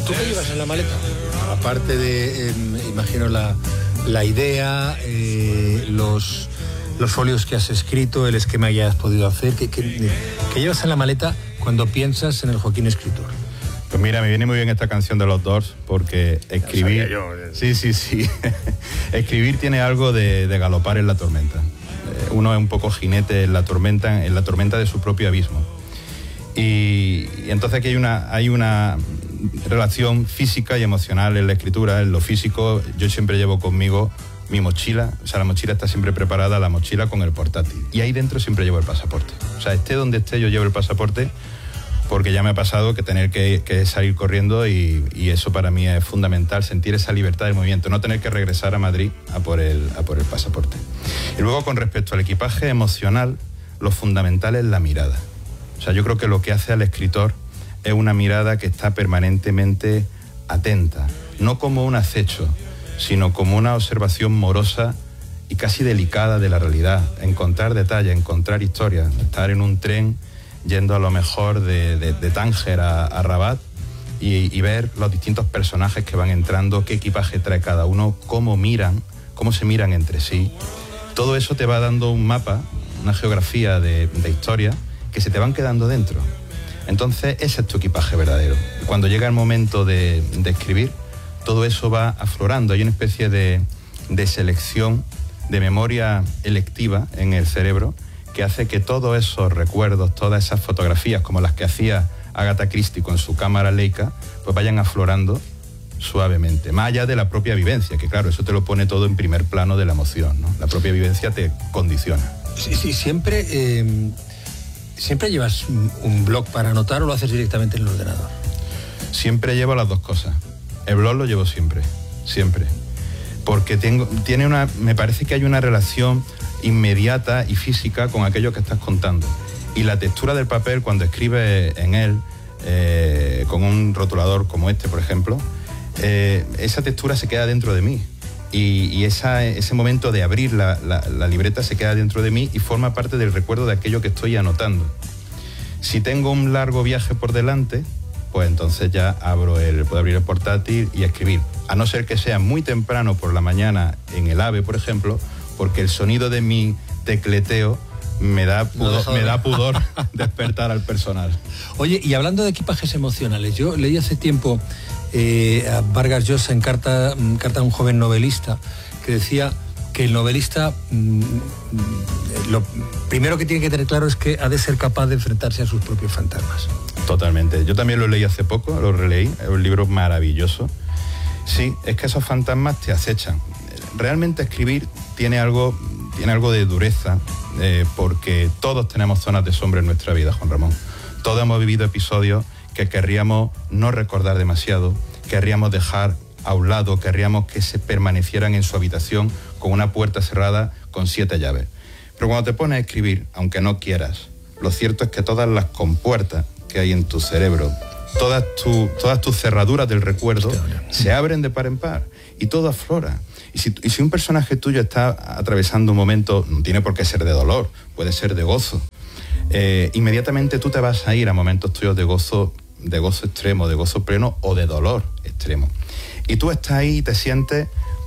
tú qué llevas en la maleta? Aparte de, imagino, la idea, los folios que has escrito, el esquema que has podido hacer, ¿qué llevas en la maleta cuando piensas en el Joaquín escritor? Pues mira, me viene muy bien esta canción de los Doors, porque escribir... Yo. Sí. Escribir tiene algo de galopar en la tormenta. Uno es un poco jinete en la tormenta de su propio abismo. Y entonces aquí hay una relación física y emocional en la escritura. En lo físico, yo siempre llevo conmigo mi mochila, o sea, la mochila está siempre preparada, la mochila con el portátil. Y ahí dentro siempre llevo el pasaporte. O sea, esté donde esté, yo llevo el pasaporte, porque ya me ha pasado que tener que salir corriendo y eso para mí es fundamental, sentir esa libertad del movimiento, no tener que regresar a Madrid a por el pasaporte. Y luego, con respecto al equipaje emocional, lo fundamental es la mirada. O sea, yo creo que lo que hace al escritor es una mirada que está permanentemente atenta, no como un acecho, sino como una observación morosa y casi delicada de la realidad, encontrar detalles, encontrar historias, estar en un tren yendo a lo mejor de Tánger a Rabat y ver los distintos personajes que van entrando, qué equipaje trae cada uno, cómo se miran entre sí. Todo eso te va dando un mapa, una geografía de historia que se te van quedando dentro. Entonces ese es tu equipaje verdadero. Cuando llega el momento de escribir, todo eso va aflorando. Hay una especie de selección, de memoria electiva en el cerebro, que hace que todos esos recuerdos, todas esas fotografías, como las que hacía Agatha Christie con su cámara Leica, pues vayan aflorando suavemente, más allá de la propia vivencia, que claro, eso te lo pone todo en primer plano de la emoción, ¿no? La propia vivencia te condiciona. Sí, siempre llevas un blog para anotar, o lo haces directamente en el ordenador. Siempre llevo las dos cosas. El blog lo llevo siempre, porque me parece que hay una relación inmediata y física con aquello que estás contando, y la textura del papel cuando escribes en él, con un rotulador como este, por ejemplo, esa textura se queda dentro de mí, y ese momento de abrir la libreta se queda dentro de mí y forma parte del recuerdo de aquello que estoy anotando. Si tengo un largo viaje por delante, pues entonces ya puedo abrir el portátil y escribir, a no ser que sea muy temprano por la mañana en el AVE, por ejemplo, porque el sonido de mi tecleteo me da pudor despertar al personal. Oye, y hablando de equipajes emocionales, yo leí hace tiempo a Vargas Llosa en carta a un joven novelista, que decía que el novelista lo primero que tiene que tener claro es que ha de ser capaz de enfrentarse a sus propios fantasmas. Totalmente. Yo también lo leí hace poco, lo releí, es un libro maravilloso. Sí, es que esos fantasmas te acechan. Realmente escribir tiene algo de dureza, porque todos tenemos zonas de sombra en nuestra vida, Juan Ramón. Todos hemos vivido episodios que querríamos no recordar demasiado, querríamos dejar a un lado, querríamos que se permanecieran en su habitación con una puerta cerrada con 7 llaves. Pero cuando te pones a escribir, aunque no quieras, lo cierto es que todas las compuertas que hay en tu cerebro, todas tus cerraduras del recuerdo se abren de par en par y todo aflora. Y si un personaje tuyo está atravesando un momento, no tiene por qué ser de dolor, puede ser de gozo, inmediatamente tú te vas a ir a momentos tuyos de gozo extremo, de gozo pleno o de dolor extremo. Y tú estás ahí y te sientes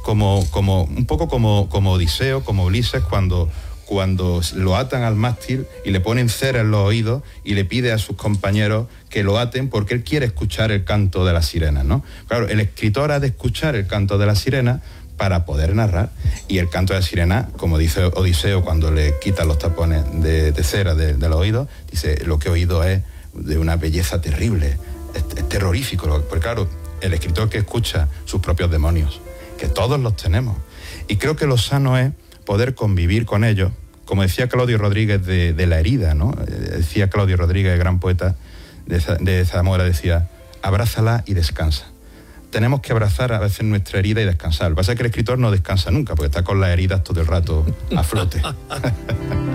un poco como Odiseo, como Ulises, cuando lo atan al mástil y le ponen cera en los oídos y le pide a sus compañeros que lo aten porque él quiere escuchar el canto de las sirenas, ¿no? Claro, el escritor ha de escuchar el canto de las sirenas para poder narrar, y el canto de la sirena, como dice Odiseo cuando le quitan los tapones de cera de los oídos, dice, lo que he oído es de una belleza terrible, es terrorífico, porque claro, el escritor que escucha sus propios demonios, que todos los tenemos, y creo que lo sano es poder convivir con ellos, como decía Claudio Rodríguez de la herida, ¿no? Decía Claudio Rodríguez, gran poeta de Zamora, decía, abrázala y descansa. Tenemos que abrazar a veces nuestra herida y descansar. Lo que pasa es que el escritor no descansa nunca, porque está con las heridas todo el rato a flote.